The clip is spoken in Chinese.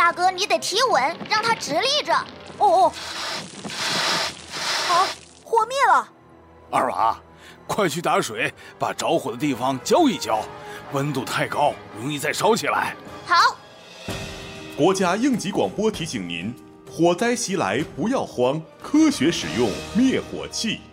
大哥，你得提稳，让它直立着。 哦，好，火灭了。 二娃，快去打水，把着火的地方浇一浇，温度太高，容易再烧起来。 好。 国家应急广播提醒您：火灾袭来不要慌，科学使用灭火器。